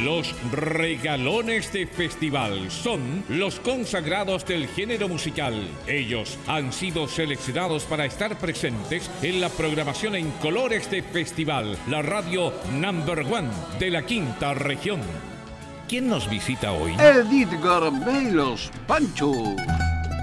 Los regalones de festival son los consagrados del género musical. Ellos han sido seleccionados para estar presentes en la programación en colores de festival, la radio #1 de la quinta región. ¿Quién nos visita hoy? Edith Garmelos, Pancho.